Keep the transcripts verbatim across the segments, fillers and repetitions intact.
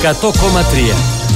εκατό κόμμα τρία.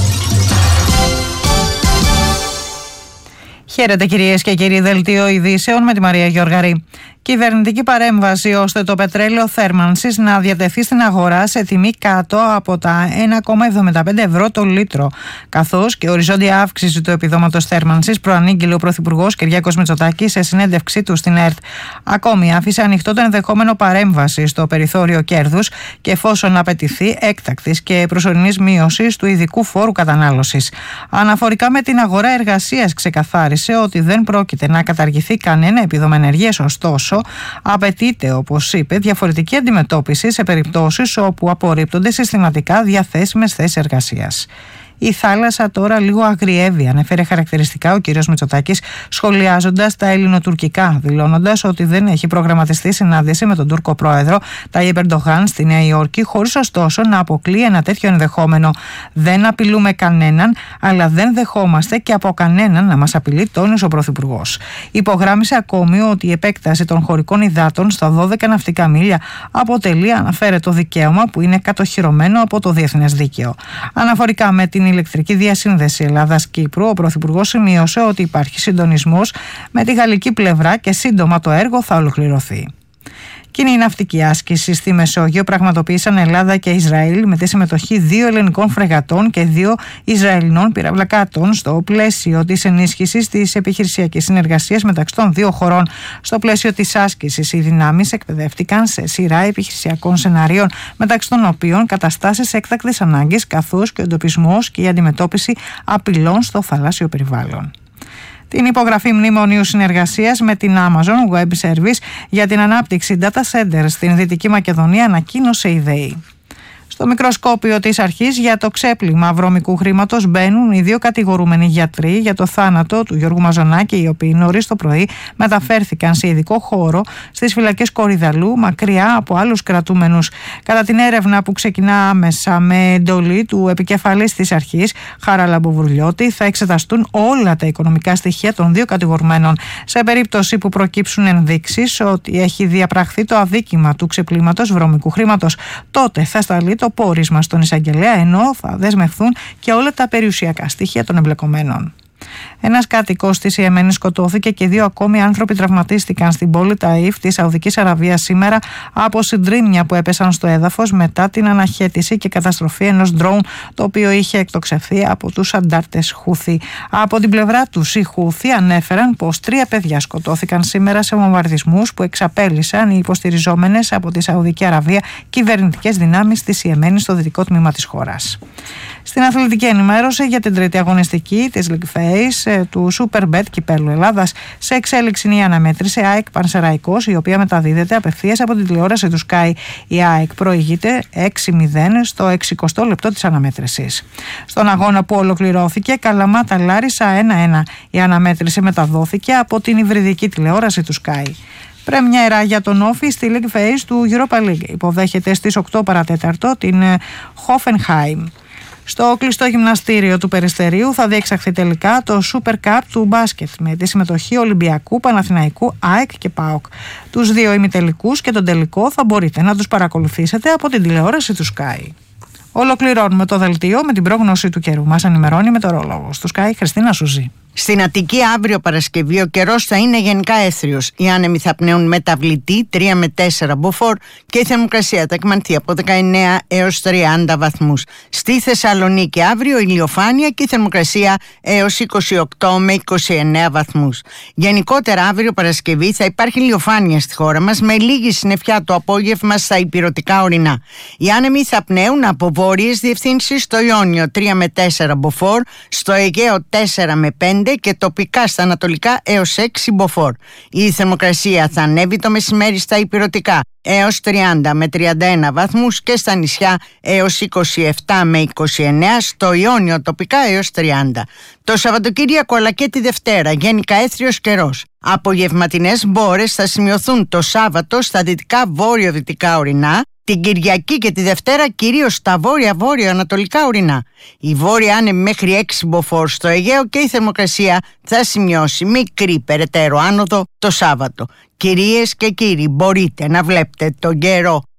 Χαίρετε κυρίες και κύριοι, δελτίο ειδήσεων με τη Μαρία Γιώργαρη. Κυβερνητική παρέμβαση ώστε το πετρέλαιο θέρμανσης να διατεθεί στην αγορά σε τιμή κάτω από τα ένα κόμμα εβδομήντα πέντε ευρώ το λίτρο, καθώς και οριζόντια αύξηση του επιδόματος θέρμανσης, προανήγγειλε ο Πρωθυπουργός Κυριάκος Μητσοτάκης σε συνέντευξή του στην ΕΡΤ. Ακόμη άφησε ανοιχτό το ενδεχόμενο παρέμβαση στο περιθώριο κέρδους και εφόσον απαιτηθεί έκτακτης και προσωρινής μείωσης του ειδικού φόρου κατανάλωσης. Αναφορικά με την αγορά εργασίας, ξεκαθάρισε ότι δεν πρόκειται να καταργηθεί κανένα επίδομα ενεργείας, ωστόσο απαιτείται, όπως είπε, διαφορετική αντιμετώπιση σε περιπτώσεις όπου απορρίπτονται συστηματικά διαθέσιμες θέσεις εργασίας. Η θάλασσα τώρα λίγο αγριεύει, ανέφερε χαρακτηριστικά ο κ. Μητσοτάκης, σχολιάζοντας τα ελληνοτουρκικά, δηλώνοντας ότι δεν έχει προγραμματιστεί συνάντηση με τον Τούρκο πρόεδρο Ταγιπ Ερντογάν στη Νέα Υόρκη, χωρίς ωστόσο να αποκλεί ένα τέτοιο ενδεχόμενο. Δεν απειλούμε κανέναν, αλλά δεν δεχόμαστε και από κανέναν να μας απειλεί, τόνισε ο Πρωθυπουργός. Υπογράμμισε ακόμη ότι η επέκταση των χωρικών υδάτων στα δώδεκα ναυτικά μίλια αποτελεί, αναφέρε, το δικαίωμα που είναι κατοχυρωμένο από το διεθνές δίκαιο. Αναφορικά με την ηλεκτρική διασύνδεση Ελλάδας-Κύπρου, ο Πρωθυπουργός σημείωσε ότι υπάρχει συντονισμός με τη γαλλική πλευρά και σύντομα το έργο θα ολοκληρωθεί. Κοινή ναυτική άσκηση στη Μεσόγειο πραγματοποίησαν Ελλάδα και Ισραήλ με τη συμμετοχή δύο ελληνικών φρεγατών και δύο Ισραηλινών πυραυλακάτων στο πλαίσιο της ενίσχυσης της επιχειρησιακής συνεργασίας μεταξύ των δύο χωρών. Στο πλαίσιο της άσκησης, οι δυνάμεις εκπαιδεύτηκαν σε σειρά επιχειρησιακών σενάριων, μεταξύ των οποίων καταστάσεις έκτακτης ανάγκης, καθώς και ο εντοπισμός και η αντιμετώπιση απειλών στο θαλάσσιο περιβάλλον. Την υπογραφή μνημονίου συνεργασίας με την Amazon Web Service για την ανάπτυξη data centers στην Δυτική Μακεδονία ανακοίνωσε η ΔΕΗ. Στο μικροσκόπιο της αρχής για το ξέπλυμα βρώμικου χρήματος μπαίνουν οι δύο κατηγορούμενοι γιατροί για το θάνατο του Γιώργου Μαζονάκη, οι οποίοι νωρίς το πρωί μεταφέρθηκαν σε ειδικό χώρο στις φυλακές Κορυδαλού, μακριά από άλλους κρατούμενους. Κατά την έρευνα που ξεκινά άμεσα με εντολή του επικεφαλής της αρχής, Χάραλα Μπουβουρλιώτη, θα εξεταστούν όλα τα οικονομικά στοιχεία των δύο κατηγορουμένων. Σε περίπτωση που προκύψουν ενδείξεις ότι έχει διαπραχθεί το αδίκημα του ξεπλήματος βρώμικου χρήματος, τότε θα σταλεί το πόρισμα στον εισαγγελέα, ενώ θα δεσμευθούν και όλα τα περιουσιακά στοιχεία των εμπλεκομένων. Ένας κάτοικος της Ιεμένης σκοτώθηκε και δύο ακόμη άνθρωποι τραυματίστηκαν στην πόλη Ταΐφ της Σαουδικής Αραβίας σήμερα από συντρίμμια που έπεσαν στο έδαφος μετά την αναχέτηση και καταστροφή ενός ντρόουν, το οποίο είχε εκτοξευθεί από τους αντάρτες Χούθι. Από την πλευρά τους, οι Χούθι ανέφεραν πως τρία παιδιά σκοτώθηκαν σήμερα σε βομβαρδισμούς που εξαπέλυσαν οι υποστηριζόμενες από τη Σαουδική Αραβία κυβερνητικές δυνάμεις της Ιεμένης στο δυτικό τμήμα της χώρας. Στην αθλητική ενημέρωση για την τρίτη αγωνιστική της League Phase του Superbet Κυπέλλου Ελλάδας, σε εξέλιξη είναι η αναμέτρηση ΑΕΚ Πανσεραϊκός, η οποία μεταδίδεται απευθείας από την τηλεόραση του Sky. Η ΑΕΚ προηγείται έξι μηδέν στο εξηκοστό λεπτό της αναμέτρησης. Στον αγώνα που ολοκληρώθηκε, Καλαμάτα Λάρισα ένα ένα. Η αναμέτρηση μεταδόθηκε από την υβριδική τηλεόραση του Sky. Πρέμιερα για τον Όφη στη League Phase του Europa League. Υποδέχεται στις οκτώ παρατέταρτο την Hoffenheim. Στο κλειστό γυμναστήριο του Περιστερίου θα διεξαχθεί τελικά το Super Cup του μπάσκετ με τη συμμετοχή Ολυμπιακού, Παναθηναϊκού, ΑΕΚ και ΠΑΟΚ. Τους δύο ημιτελικούς και τον τελικό θα μπορείτε να τους παρακολουθήσετε από την τηλεόραση του Sky. Ολοκληρώνουμε το δελτίο με την πρόγνωση του καιρού. Μας ενημερώνει η μετεωρολόγος του Sky, Χριστίνα Σουζή. Στην Αττική αύριο Παρασκευή ο καιρός θα είναι γενικά έθριος. Οι άνεμοι θα πνέουν μεταβλητή τρία με τέσσερα μποφόρ και η θερμοκρασία θα εκμανθεί από δεκαεννέα έως τριάντα βαθμούς. Στη Θεσσαλονίκη αύριο ηλιοφάνεια και η θερμοκρασία έως είκοσι οκτώ με είκοσι εννέα βαθμούς. Γενικότερα αύριο Παρασκευή θα υπάρχει ηλιοφάνεια στη χώρα μας με λίγη συννεφιά το απόγευμα στα ηπειρωτικά ορεινά. Οι άνεμοι θα πνέουν από βόρειες διευθύνσεις στο Ιόνιο τρία με τέσσερα μποφόρ, στο Αιγαίο τέσσερα με πέντε και τοπικά στα ανατολικά έως έξι μποφόρ. Η θερμοκρασία θα ανέβει το μεσημέρι στα ηπειρωτικά έως τριάντα με τριάντα ένα βαθμούς και στα νησιά έως είκοσι επτά με είκοσι εννέα, στο Ιόνιο τοπικά έως τριάντα. Το Σαββατοκύριακο αλλά και τη Δευτέρα γενικά έθριος καιρός. Απογευματινές μπόρες θα σημειωθούν το Σάββατο στα δυτικά βόρειο-δυτικά ορεινά, την Κυριακή και τη Δευτέρα κυρίως στα βόρεια-βόρειο-ανατολικά ορεινά. Η βόρεια άνεμη μέχρι έξι μποφόρ στο Αιγαίο και η θερμοκρασία θα σημειώσει μικρή περαιτέρω άνοδο το Σάββατο. Κυρίες και κύριοι, μπορείτε να βλέπετε τον καιρό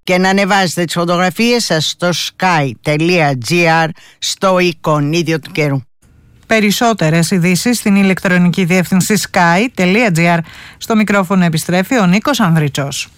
και να ανεβάζετε τις φωτογραφίες σας στο sky.gr στο εικονίδιο του καιρού. Περισσότερες ειδήσεις στην ηλεκτρονική διεύθυνση sky.gr. Στο μικρόφωνο επιστρέφει ο Νίκος Ανδρίτσος.